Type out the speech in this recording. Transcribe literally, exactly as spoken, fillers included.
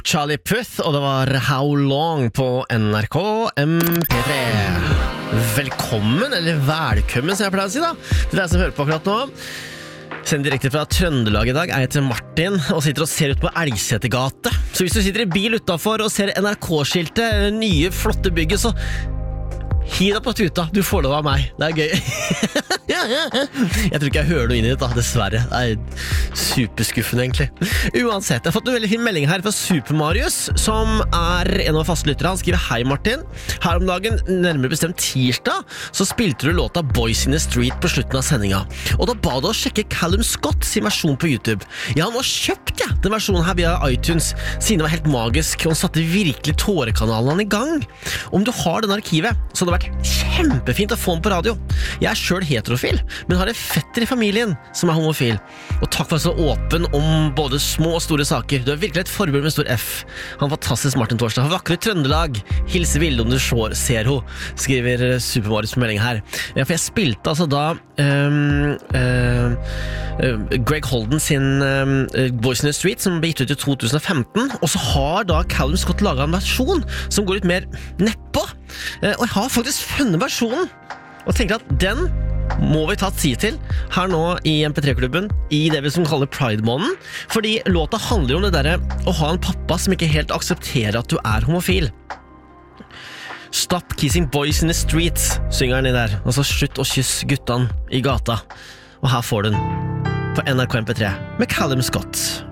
Charlie Puth, og det var How Long på N R K M P tre. Velkommen, eller velkommen, som jeg pleier å si da, til deg som hører på akkurat nå. Sender direkte fra Trøndelag i dag. Jeg heter Martin og sitter og ser ut på Elgsetergate. Så hvis du sitter i bil utenfor og ser N R K-skiltet, nye flotte bygget, så hi deg på tuta, du får lov av meg. Det er gøy. Jeg tror ikke jeg hører noe inn i det da, dessverre. Det er superskuffende egentlig. Uansett, jeg har fått en veldig fin melding her fra Super Marius, som er en av fastlyttere. Han skriver: Hei Martin, her om dagen, nærmere bestemt tirsdag, så spilte du låta Boys in the Street på slutten av sendinga. Og da ba du å sjekke Callum Scott sin versjon på YouTube. Jeg har nå kjøpt ja, den versjonen her via iTunes, siden det var helt magisk, og han satte virkelig tårekanalen i gang. Om du har den arkivet, så hadde det vært kjempefint å få den på radio. Jeg er selv heterofil, men har en fetter i familien som er homofil. Og takk for at du er så åpen om både små og store saker. Du er virkelig et forbilde med stor F. Han fantastisk Martin Torsdag. Han vakre Trøndelag. Hilse Vilde om du ser, ser ho, skriver Super Marius på melding her. Ja, for jeg spilte altså da um, uh, uh, Greg Holden sin um, Boys in the Street, som ble gitt ut i to tusen og femten. Og så har da Callum Scott laget en versjon som går litt mer nedpå. Uh, og jeg har faktisk funnet versjonen og tenker at den må vi ta et si til her nå i M P tre-klubben i det vi som kaller Pride-måneden, fordi låta handler jo om det der å ha en pappa som ikke helt aksepterer at du er homofil. Stop kissing boys in the streets, synger han i der, og så slutt å kysse guttene i gata. Og her får du den på N R K M P tre med Callum Scott.